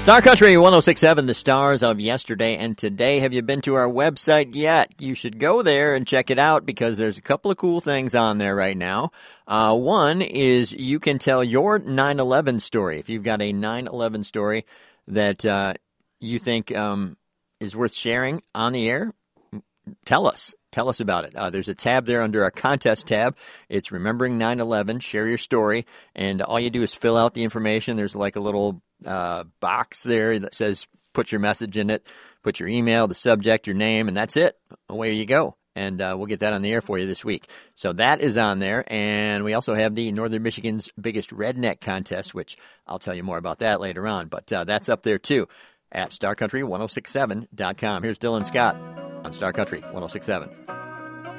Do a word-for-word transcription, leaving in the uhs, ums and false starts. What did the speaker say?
Star Country one oh six point seven, the stars of yesterday and today. Have you been to our website yet? You should go there and check it out because there's a couple of cool things on there right now. Uh, one is you can tell your nine eleven story. If you've got a nine eleven story that uh, you think um, is worth sharing on the air, tell us. Tell us about it. Uh, there's a tab there under our contest tab. It's Remembering nine eleven. Share your story. And all you do is fill out the information. There's like a little uh, box there that says put your message in it, put your email, the subject, your name, and that's it. Away you go. And uh, we'll get that on the air for you this week. So that is on there. And we also have the Northern Michigan's Biggest Redneck Contest, which I'll tell you more about that later on. But uh, that's up there, too, at star country ten sixty-seven dot com. Here's Dylan Scott on Star Country ten sixty-seven.